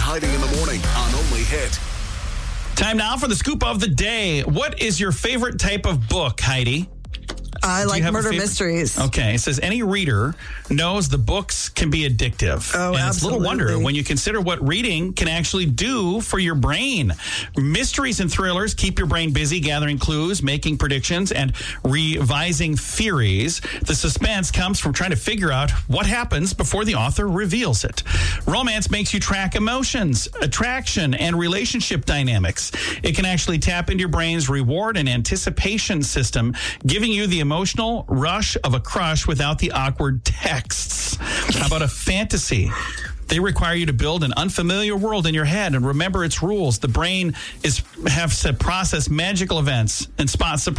Heidi in the morning on Only Hit. Time now for the scoop of the day. What is your favorite type of book, Heidi? I like murder mysteries. Okay. It says any reader knows the books can be addictive. Oh, and absolutely. it's little wonder when you consider what reading can actually do for your brain. Mysteries and thrillers keep your brain busy gathering clues, making predictions, and revising theories. The suspense comes from trying to figure out what happens before the author reveals it. Romance makes you track emotions, attraction, and relationship dynamics. It can actually tap into your brain's reward and anticipation system, giving you the emotional rush of a crush without the awkward texts. How about a fantasy? They require you to build an unfamiliar world in your head and remember its rules. The brain has to process magical events and spot surprises.